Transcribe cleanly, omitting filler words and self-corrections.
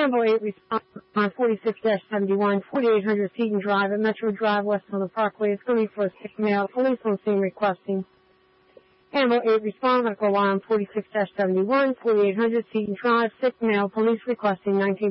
Ambo 8 response on 46-71, 4800 Seaton Drive at Metro Drive, West on the Parkway. It's going for a sick male. Police on scene requesting. Ambo 8 respond, medical alarm 46-71, 4800 Seaton Drive, sick male. Police requesting 19.